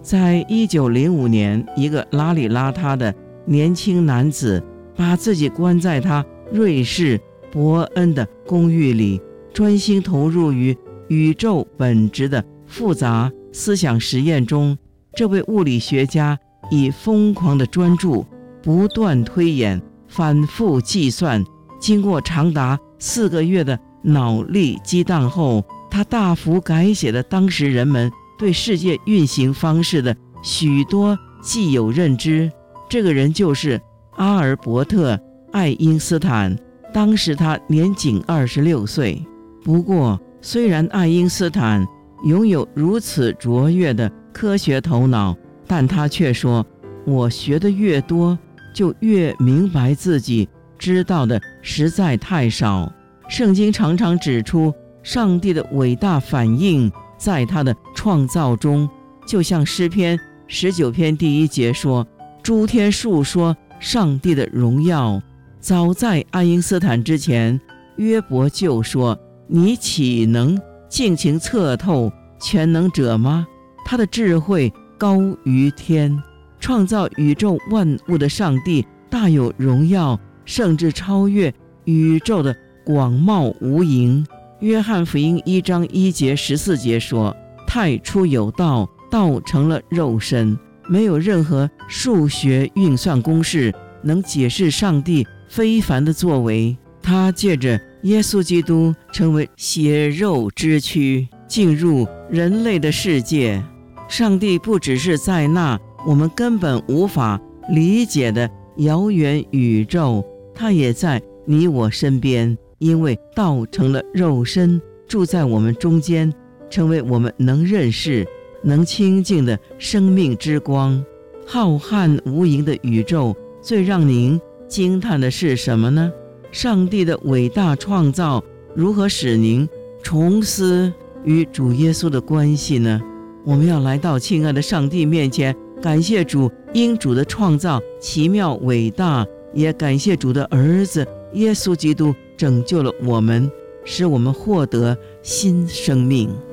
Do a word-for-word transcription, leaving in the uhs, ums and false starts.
在一九零五年，一个邋里邋遢的年轻男子把自己关在他瑞士伯恩的公寓里，专心投入于宇宙本质的复杂思想实验中。这位物理学家以疯狂的专注，不断推演，反复计算，经过长达四个月的脑力激荡后，他大幅改写了当时人们对世界运行方式的许多既有认知。这个人就是阿尔伯特·爱因斯坦，当时他年仅二十六岁。不过，虽然爱因斯坦拥有如此卓越的科学头脑，但他却说，我学得越多，就越明白自己知道的实在太少。圣经常常指出上帝的伟大反应在他的创造中，就像诗篇十九篇第一节说，诸天述说上帝的荣耀。早在爱因斯坦之前，约伯就说，你岂能尽情测透全能者吗？他的智慧高于天，创造宇宙万物的上帝大有荣耀，甚至超越宇宙的广袤无垠。约翰福音一章一节十四节说，太初有道，道成了肉身。没有任何数学运算公式能解释上帝非凡的作为。他借着耶稣基督成为血肉之躯，进入人类的世界。上帝不只是在那我们根本无法理解的遥远宇宙，他也在你我身边，因为道成了肉身，住在我们中间，成为我们能认识能亲近的生命之光。浩瀚无垠的宇宙，最让您惊叹的是什么呢？上帝的伟大创造如何使您重思与主耶稣的关系呢？我们要来到亲爱的上帝面前，感谢主因主的创造奇妙伟大，也感谢主的儿子耶稣基督拯救了我们，使我们获得新生命。